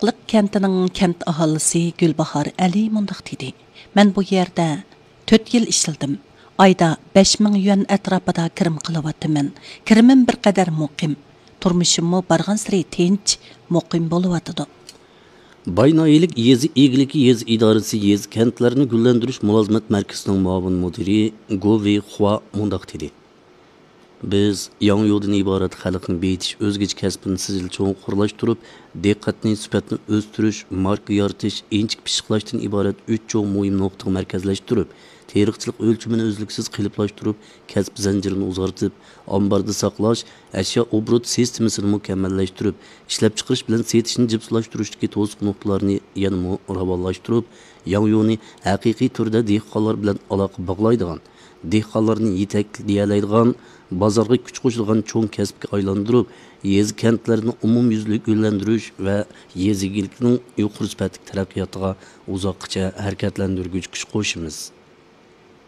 Aqlıq kentining kent aholisi Gulbahor Ali mundaq dedi. Men bu yerda 4 yil ishladim. Ayda 5000 yuan atrofida kirim qilyapman. Kirimim bir qadar muqim. Turmushimmo bargan sari tinch, muqim bo'lyapti. Baynayilik yezi egiliki yezi idorasi yezi kentlarni gullantirish mulozimat markazining muavin mudiri Govi Hua mundaq dedi. Biz Yangyudan iborat xalqning betish o'zgacha kasbini sizil cho'nqurlashtirib, diqqatni sifatni o'stirish, marka yaratish, inchik pishiqlashdan iborat 3 cho'ng muhim nuqtaga markazlashtirib, teriqchilik o'lchimini o'zliksiz qiliplashtirib, kasb zanjirini uzartib, omborda saqlash, ashyo obrot sistemasini mukammallashtirib, ishlab chiqarish bilan setishni jipslashtirishdagi to'siq nuqtalarni yana ravonlashtirib, Yangyuni haqiqiy turda dehqonlar bilan aloqa bog'laydigan, dehqonlarni yetaklaydigan, bozorga kuch qo'shilgan cho'ng kasbga aylantirib, yezi kentlarini umumyuzlik gullantirish va yezigilikning yuqori sifatli taraqqiyotiga uzoqcha harakatlantirguvchi kuch qo'shimiz.